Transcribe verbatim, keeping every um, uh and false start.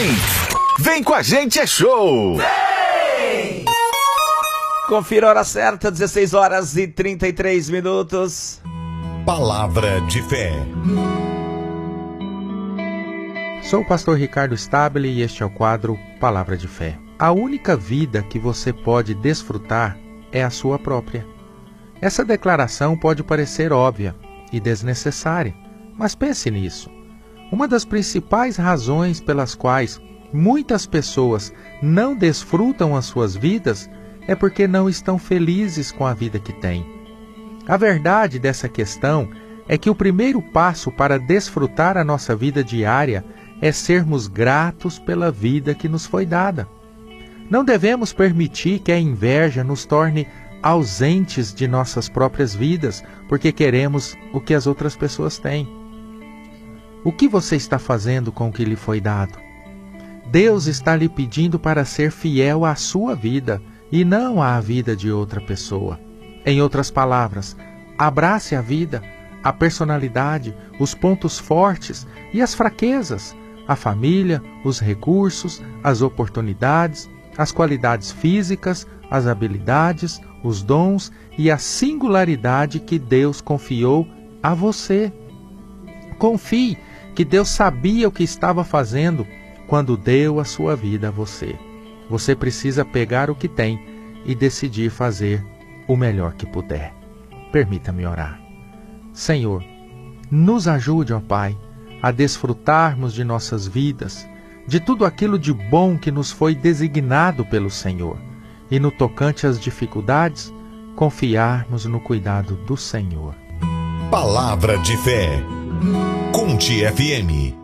Vem! Vem com a gente, é show! Vem! Confira a hora certa, dezesseis horas e trinta e três minutos. Palavra de fé. Sou o pastor Ricardo Stabile e este é o quadro Palavra de Fé. A única vida que você pode desfrutar é a sua própria. Essa declaração pode parecer óbvia e desnecessária, mas pense nisso. Uma das principais razões pelas quais muitas pessoas não desfrutam as suas vidas é porque não estão felizes com a vida que têm. A verdade dessa questão é que o primeiro passo para desfrutar a nossa vida diária é sermos gratos pela vida que nos foi dada. Não devemos permitir que a inveja nos torne ausentes de nossas próprias vidas, porque queremos o que as outras pessoas têm. O que você está fazendo com o que lhe foi dado? Deus está lhe pedindo para ser fiel à sua vida e não à vida de outra pessoa. Em outras palavras, abrace a vida, a personalidade, os pontos fortes e as fraquezas, a família, os recursos, as oportunidades, as qualidades físicas, as habilidades, os dons e a singularidade que Deus confiou a você. Confie que Deus sabia o que estava fazendo quando deu a sua vida a você. Você precisa pegar o que tem e decidir fazer o melhor que puder. Permita-me orar. Senhor, nos ajude, ó Pai, a desfrutarmos de nossas vidas, de tudo aquilo de bom que nos foi designado pelo Senhor, e no tocante às dificuldades, confiarmos no cuidado do Senhor. Palavra de fé. Conte F M.